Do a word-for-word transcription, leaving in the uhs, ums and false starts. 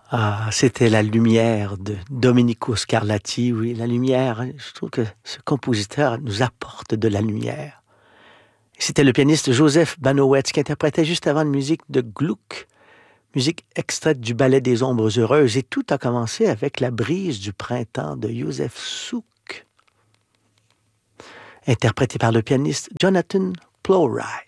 Ah, c'était La Lumière de Domenico Scarlatti. Oui, la lumière, hein, je trouve que ce compositeur nous apporte de la lumière. C'était le pianiste Joseph Banowetz qui interprétait juste avant une musique de Gluck, musique extraite du ballet des ombres heureuses. Et tout a commencé avec La brise du printemps de Józef Suk, interprété par le pianiste Jonathan Plowright.